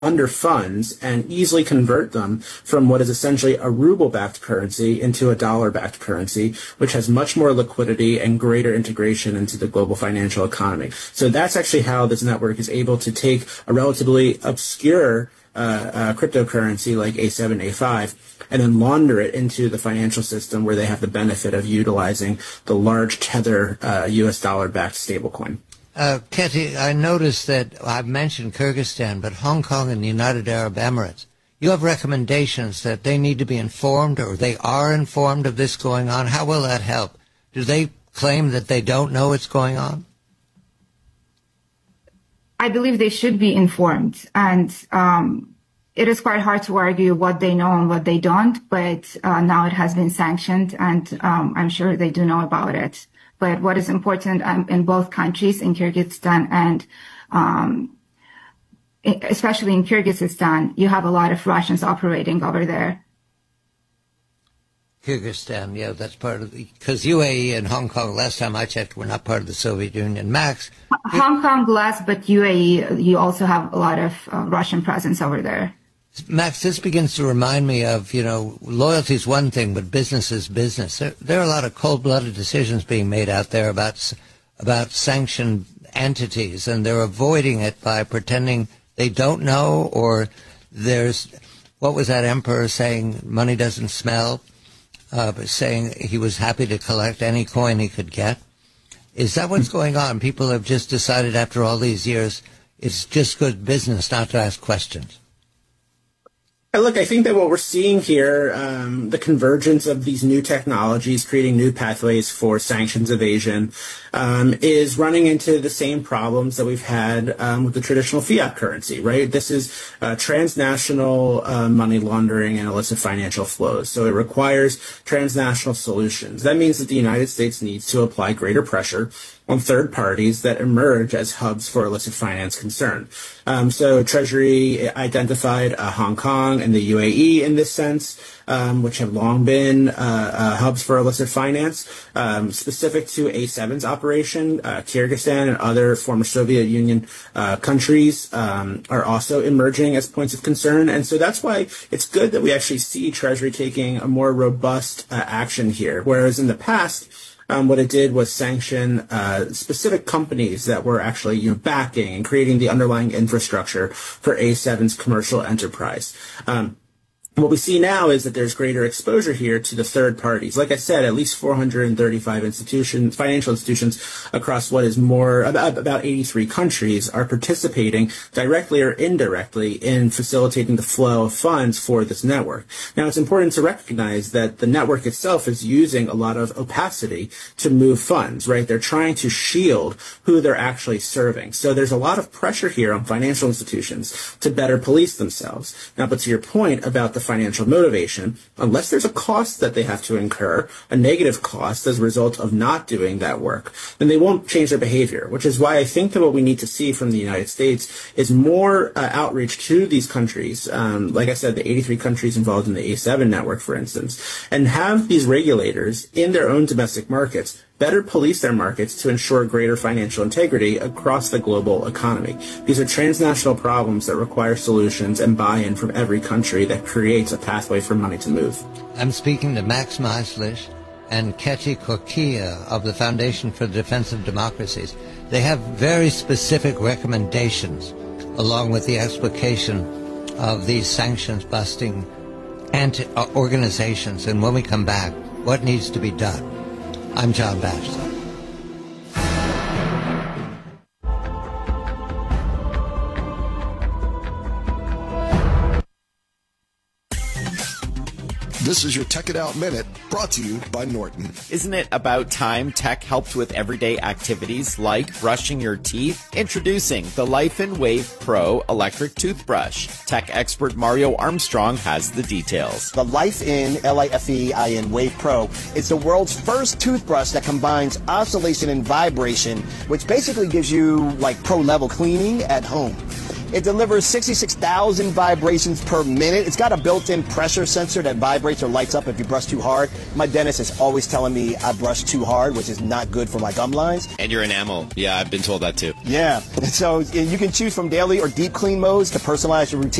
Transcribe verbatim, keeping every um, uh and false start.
under funds and easily convert them from what is essentially a ruble-backed currency into a dollar-backed currency, which has much more liquidity and greater integration into the global financial economy. So that's actually how this network is able to take a relatively obscure uh, uh, cryptocurrency like A seven, A five, and then launder it into the financial system where they have the benefit of utilizing the large Tether uh, U S dollar-backed stablecoin. Uh, Ketty, I noticed that I've mentioned Kyrgyzstan, but Hong Kong and the United Arab Emirates, you have recommendations that they need to be informed or they are informed of this going on. How will that help? Do they claim that they don't know what's going on? I believe they should be informed. And um, it is quite hard to argue what they know and what they don't, but uh, now it has been sanctioned, and um, I'm sure they do know about it. But what is important um, in both countries, in Kyrgyzstan and um, especially in Kyrgyzstan, you have a lot of Russians operating over there. Kyrgyzstan, yeah, that's part of the, because U A E and Hong Kong, last time I checked, were not part of the Soviet Union. Max? Hong Kong less, but U A E, you also have a lot of uh, Russian presence over there. Max, this begins to remind me of, you know, loyalty is one thing, but business is business. There, there are a lot of cold-blooded decisions being made out there about about sanctioned entities, and they're avoiding it by pretending they don't know, or there's, what was that emperor saying, money doesn't smell, uh, but saying he was happy to collect any coin he could get. Is that what's going on? People have just decided after all these years it's just good business not to ask questions. Look, I think that what we're seeing here, um, the convergence of these new technologies, creating new pathways for sanctions evasion, um, is running into the same problems that we've had um, with the traditional fiat currency, right? This is uh, transnational uh, money laundering and illicit financial flows. So it requires transnational solutions. That means that the United States needs to apply greater pressure on third parties that emerge as hubs for illicit finance concern. Um, so Treasury identified uh, Hong Kong and the U A E in this sense, um, which have long been uh, uh, hubs for illicit finance. Um, specific to A seven's operation, uh, Kyrgyzstan and other former Soviet Union uh, countries um, are also emerging as points of concern. And so that's why it's good that we actually see Treasury taking a more robust uh, action here, whereas in the past, Um, what it did was sanction uh, specific companies that were actually, you know, backing and creating the underlying infrastructure for A seven's commercial enterprise. Um, What we see now is that there's greater exposure here to the third parties. Like I said, at least four hundred thirty-five institutions, financial institutions across what is more about, about eighty-three countries are participating directly or indirectly in facilitating the flow of funds for this network. Now, it's important to recognize that the network itself is using a lot of opacity to move funds, right? They're trying to shield who they're actually serving. So there's a lot of pressure here on financial institutions to better police themselves. Now, but to your point about the financial motivation, unless there's a cost that they have to incur, a negative cost as a result of not doing that work, then they won't change their behavior, which is why I think that what we need to see from the United States is more uh, outreach to these countries, um, like I said, the eighty-three countries involved in the A seven network, for instance, and have these regulators in their own domestic markets better police their markets to ensure greater financial integrity across the global economy. These are transnational problems that require solutions and buy-in from every country that creates a pathway for money to move. I'm speaking to Max Maislish and Ketty Kokia of the Foundation for the Defense of Democracies. They have very specific recommendations along with the explication of these sanctions-busting anti- uh, organizations. And when we come back, what needs to be done? I'm John Batchelor. This is your Tech It Out Minute, brought to you by Norton. Isn't it about time tech helped with everyday activities like brushing your teeth? Introducing the Life in Wave Pro electric toothbrush. Tech expert Mario Armstrong has the details. The Life In, L I F E I N Wave Pro is the world's first toothbrush that combines oscillation and vibration, which basically gives you like pro-level cleaning at home. It delivers sixty-six thousand vibrations per minute. It's got a built-in pressure sensor that vibrates or lights up if you brush too hard. My dentist is always telling me I brush too hard, which is not good for my gum lines. And your enamel. Yeah, I've been told that too. Yeah. So you can choose from daily or deep clean modes to personalize your routine.